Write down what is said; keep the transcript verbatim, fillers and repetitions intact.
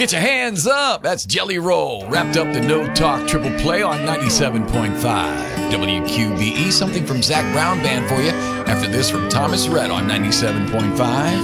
Get your hands up. That's Jelly Roll. Wrapped up the No Talk Triple Play on ninety-seven point five W Q B E. Something from Zach Brown Band for you. After this from Thomas Rhett on ninety-seven point five.